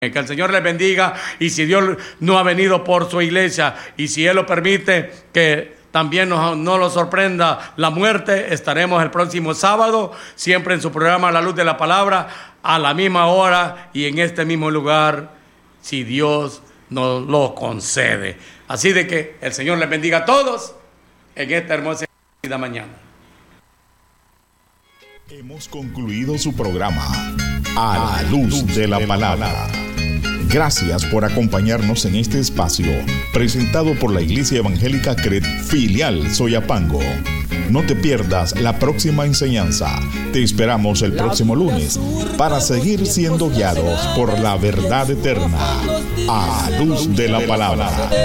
Que el Señor les bendiga, y si Dios no ha venido por su iglesia y si Él lo permite, que también no lo sorprenda la muerte, estaremos el próximo sábado, siempre en su programa La Luz de la Palabra, a la misma hora y en este mismo lugar, si Dios nos lo concede. Así de que el Señor les bendiga a todos en esta hermosa mañana. Hemos concluido su programa A la Luz de la Palabra. Gracias por acompañarnos en este espacio, presentado por la Iglesia Evangélica CRED, filial Soyapango. No te pierdas la próxima enseñanza. Te esperamos el próximo lunes para seguir siendo guiados por la verdad eterna. A la Luz de la Palabra.